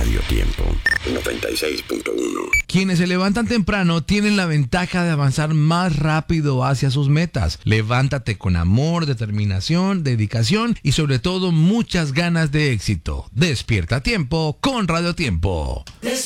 Radio Tiempo 96.1. Quienes se levantan temprano tienen la ventaja de avanzar más rápido hacia sus metas. Levántate con amor, determinación, dedicación y sobre todo muchas ganas de éxito. Despierta a tiempo con Radio Tiempo.